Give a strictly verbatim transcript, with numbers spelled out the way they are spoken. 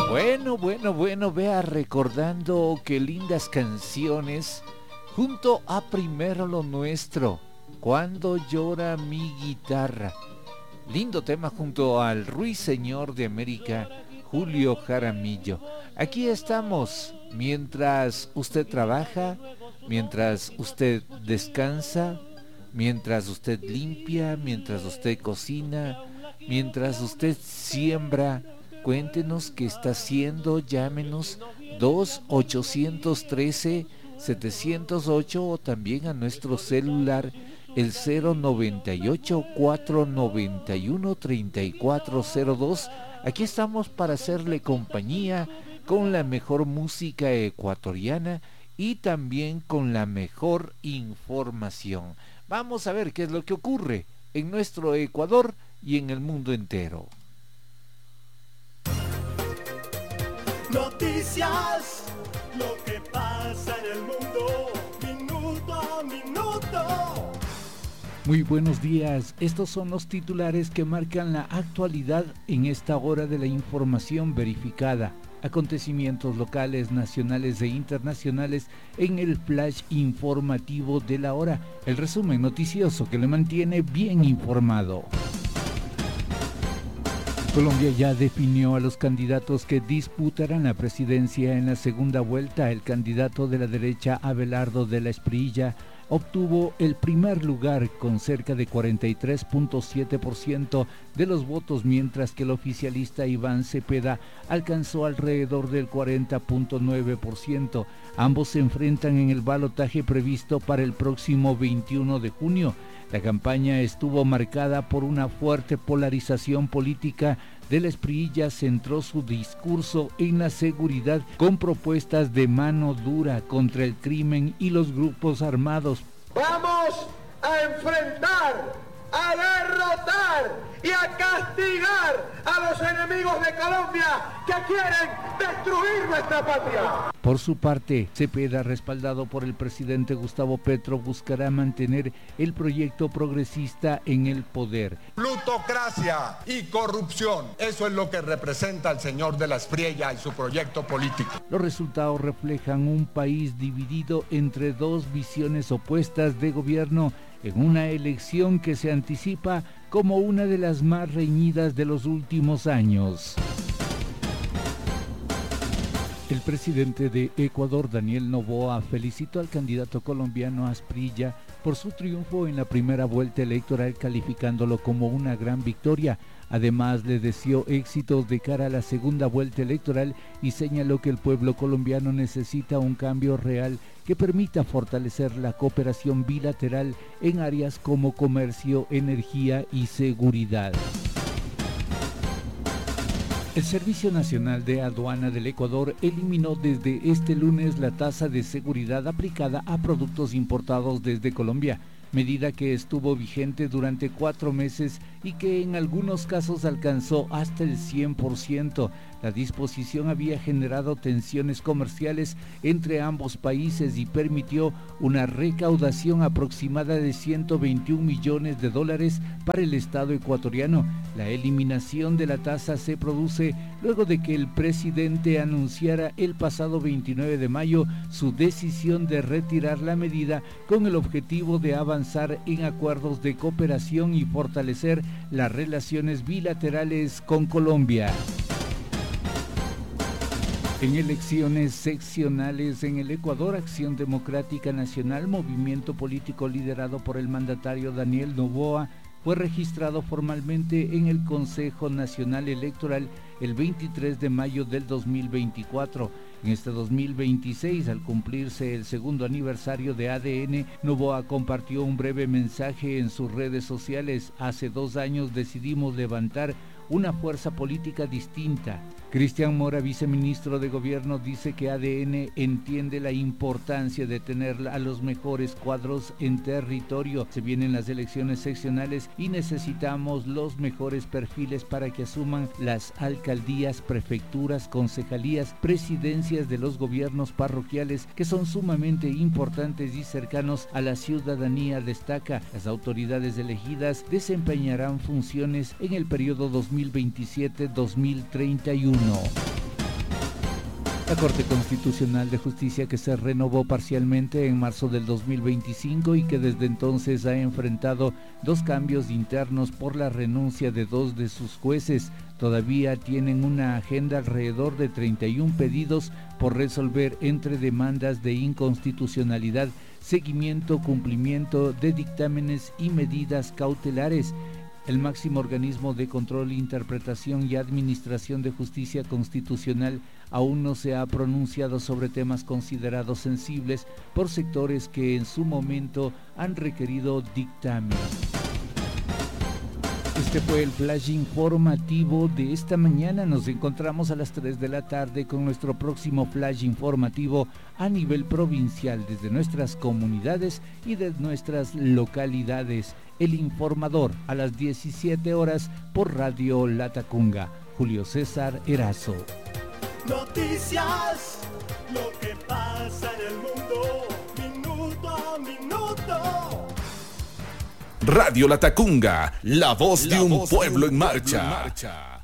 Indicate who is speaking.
Speaker 1: Bueno, bueno, bueno, vea, recordando qué lindas canciones junto a Primero lo Nuestro, Cuando llora mi guitarra. Lindo tema junto al Ruiseñor de América, Julio Jaramillo. Aquí estamos, mientras usted trabaja, mientras usted descansa, mientras usted limpia, mientras usted cocina, mientras usted siembra. Cuéntenos qué está haciendo, llámenos dos ochocientos trece setecientos ocho o también a nuestro celular el cero noventa y ocho cuatrocientos noventa y uno treinta y cuatro cero dos. Aquí estamos para hacerle compañía con la mejor música ecuatoriana y también con la mejor información. Vamos a ver qué es lo que ocurre en nuestro Ecuador y en el mundo entero.
Speaker 2: Noticias, lo que pasa en el mundo, minuto a minuto.
Speaker 1: Muy buenos días, estos son los titulares que marcan la actualidad en esta hora de la información verificada. Acontecimientos locales, nacionales e internacionales en el flash informativo de la hora, el resumen noticioso que le mantiene bien informado. Colombia ya definió a los candidatos que disputarán la presidencia en la segunda vuelta. El candidato de la derecha, Abelardo de la Espriella, obtuvo el primer lugar con cerca de cuarenta y tres punto siete por ciento de los votos, mientras que el oficialista Iván Cepeda alcanzó alrededor del cuarenta punto nueve por ciento. Ambos se enfrentan en el balotaje previsto para el próximo veintiuno de junio. La campaña estuvo marcada por una fuerte polarización política. De la Espriella centró su discurso en la seguridad con propuestas de mano dura contra el crimen y los grupos armados.
Speaker 3: Vamos a enfrentar, a derrotar y a castigar a los enemigos de Colombia que quieren destruir nuestra patria.
Speaker 1: Por su parte, Cepeda, respaldado por el presidente Gustavo Petro, buscará mantener el proyecto progresista en el poder.
Speaker 4: Plutocracia y corrupción, eso es lo que representa el señor de la Espriella y su proyecto político.
Speaker 1: Los resultados reflejan un país dividido entre dos visiones opuestas de gobierno en una elección que se anticipa como una de las más reñidas de los últimos años. El presidente de Ecuador, Daniel Noboa, felicitó al candidato colombiano Asprilla por su triunfo en la primera vuelta electoral, calificándolo como una gran victoria. Además, le deseó éxitos de cara a la segunda vuelta electoral y señaló que el pueblo colombiano necesita un cambio real que permita fortalecer la cooperación bilateral en áreas como comercio, energía y seguridad. El Servicio Nacional de Aduana del Ecuador eliminó desde este lunes la tasa de seguridad aplicada a productos importados desde Colombia, medida que estuvo vigente durante cuatro meses y que en algunos casos alcanzó hasta el cien por ciento. La disposición había generado tensiones comerciales entre ambos países y permitió una recaudación aproximada de ciento veintiún millones de dólares para el Estado ecuatoriano. La eliminación de la tasa se produce luego de que el presidente anunciara el pasado veintinueve de mayo su decisión de retirar la medida con el objetivo de avanzar en acuerdos de cooperación y fortalecer las relaciones bilaterales con Colombia. En elecciones seccionales en el Ecuador, Acción Democrática Nacional, movimiento político liderado por el mandatario Daniel Noboa, fue registrado formalmente en el Consejo Nacional Electoral el veintitrés de mayo del dos mil veinticuatro. En este dos mil veintiséis, al cumplirse el segundo aniversario de A D N, Noboa compartió un breve mensaje en sus redes sociales. Hace dos años decidimos levantar una fuerza política distinta. Cristian Mora, viceministro de Gobierno, dice que A D N entiende la importancia de tener a los mejores cuadros en territorio. Se vienen las elecciones seccionales y necesitamos los mejores perfiles para que asuman las alcaldías, prefecturas, concejalías, presidencias de los gobiernos parroquiales, que son sumamente importantes y cercanos a la ciudadanía, destaca. Las autoridades elegidas desempeñarán funciones en el periodo dos mil veintisiete a dos mil treinta y uno. La Corte Constitucional de Justicia, que se renovó parcialmente en marzo del dos mil veinticinco y que desde entonces ha enfrentado dos cambios internos por la renuncia de dos de sus jueces, todavía tienen una agenda alrededor de treinta y un pedidos por resolver entre demandas de inconstitucionalidad, seguimiento, cumplimiento de dictámenes y medidas cautelares. El máximo organismo de control, interpretación y administración de justicia constitucional aún no se ha pronunciado sobre temas considerados sensibles por sectores que en su momento han requerido dictamen. Este fue el flash informativo de esta mañana. Nos encontramos a las tres de la tarde con nuestro próximo flash informativo a nivel provincial desde nuestras comunidades y de nuestras localidades. El Informador a las diecisiete horas por Radio Latacunga. Julio César Erazo.
Speaker 2: Noticias, lo que pasa en el mundo, minuto a minuto.
Speaker 5: Radio Latacunga, la voz,
Speaker 6: la
Speaker 5: de, un
Speaker 6: voz
Speaker 5: pueblo
Speaker 6: de un
Speaker 5: en
Speaker 6: pueblo
Speaker 5: marcha.
Speaker 6: en marcha.